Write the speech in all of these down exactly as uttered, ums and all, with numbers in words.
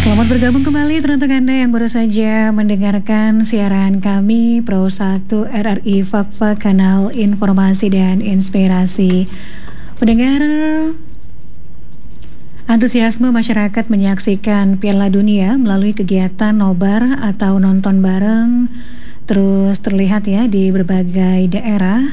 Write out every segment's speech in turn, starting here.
Selamat bergabung kembali teruntuk Anda yang baru saja mendengarkan siaran kami Pro satu R R I Fakfa Kanal Informasi dan Inspirasi. Pendengar, antusiasme masyarakat menyaksikan Piala Dunia melalui kegiatan nobar atau nonton bareng terus terlihat ya di berbagai daerah.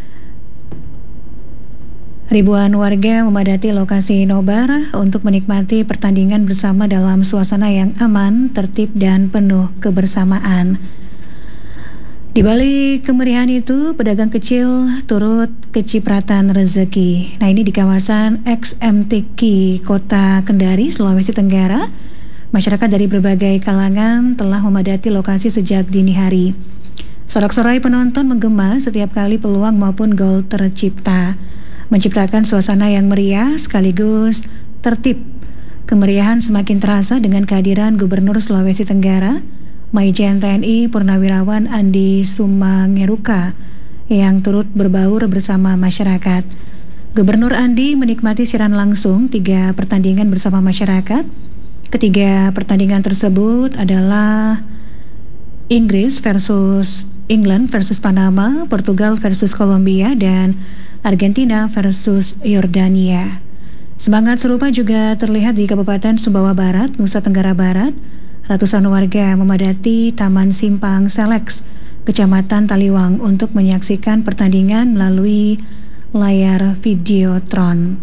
Ribuan warga memadati lokasi nobar untuk menikmati pertandingan bersama dalam suasana yang aman, tertib, dan penuh kebersamaan. Di balik kemeriahan itu, pedagang kecil turut kecipratan rezeki. Nah, ini di kawasan X M T Q Kota Kendari, Sulawesi Tenggara. Masyarakat dari berbagai kalangan telah memadati lokasi sejak dini hari. Sorak-sorai penonton menggema setiap kali peluang maupun gol tercipta, menciptakan suasana yang meriah sekaligus tertib. Kemeriahan semakin terasa dengan kehadiran Gubernur Sulawesi Tenggara, Maijen T N I Purnawirawan Andi Sumangeruka yang turut berbaur bersama masyarakat. Gubernur Andi menikmati siaran langsung tiga pertandingan bersama masyarakat. Ketiga pertandingan tersebut adalah Inggris versus England versus Panama, Portugal versus Kolombia, dan Argentina versus Yordania. Semangat serupa juga terlihat di Kabupaten Sumbawa Barat, Nusa Tenggara Barat. Ratusan warga memadati Taman Simpang Selex, Kecamatan Taliwang untuk menyaksikan pertandingan melalui layar videotron.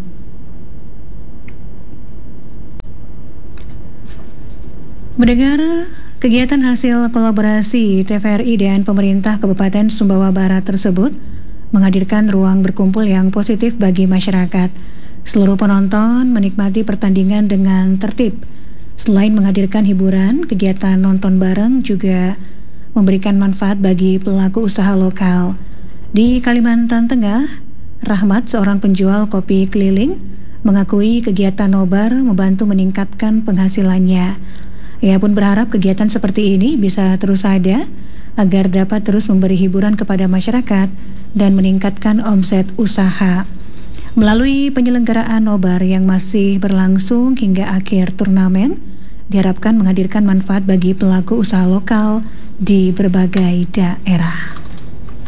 Mendengar kegiatan hasil kolaborasi T V R I dan pemerintah Kabupaten Sumbawa Barat tersebut menghadirkan ruang berkumpul yang positif bagi masyarakat. Seluruh penonton menikmati pertandingan dengan tertib. Selain menghadirkan hiburan, kegiatan nonton bareng juga memberikan manfaat bagi pelaku usaha lokal. Di Kalimantan Tengah, Rahmat, seorang penjual kopi keliling, mengakui kegiatan nobar membantu meningkatkan penghasilannya. Ia pun berharap kegiatan seperti ini bisa terus ada agar dapat terus memberi hiburan kepada masyarakat dan meningkatkan omset usaha. Melalui penyelenggaraan nobar yang masih berlangsung hingga akhir turnamen, diharapkan menghadirkan manfaat bagi pelaku usaha lokal di berbagai daerah.